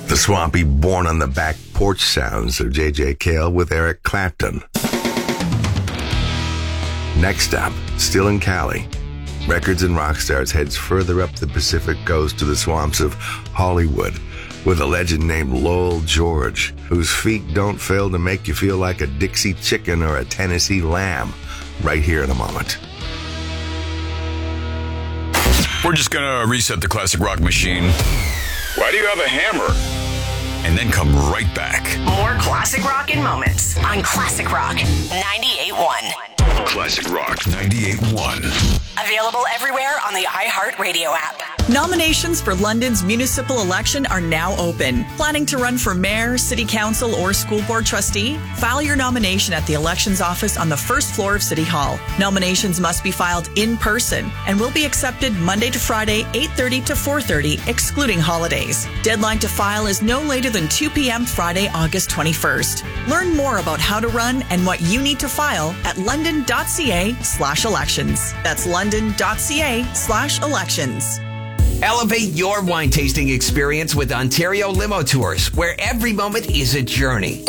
The swampy Born on the Back Porch sounds of J.J. Cale with Eric Clapton. Next up, still in Cali, Records and Rockstars heads further up the Pacific coast to the swamps of Hollywood with a legend named Lowell George, whose feet don't fail to make you feel like a Dixie chicken or a Tennessee lamb. Right here in a moment. We're just gonna reset the classic rock machine. Why do you have a hammer? And then come right back. More classic rock in moments on Classic Rock 98.1. Classic Rock 98.1. Available everywhere on the iHeartRadio app. Nominations for London's municipal election are now open. Planning to run for mayor, city council, or school board trustee? File your nomination at the elections office on the first floor of City Hall. Nominations must be filed in person and will be accepted Monday to Friday, 8:30 to 4:30, excluding holidays. Deadline to file is no later than 2 p.m. Friday, August 21st. Learn more about how to run and what you need to file at london.ca/elections. That's london.ca/elections. Elevate your wine tasting experience with Ontario Limo Tours, where every moment is a journey.